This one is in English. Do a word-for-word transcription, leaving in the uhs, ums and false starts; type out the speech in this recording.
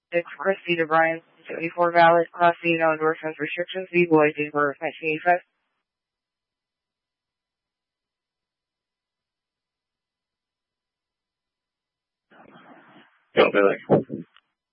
Dick Christy to Brian, seventy-four valid, Class C, no endorsements, restrictions, V boy, date of birth, nineteen eighty-five. Go, Billy.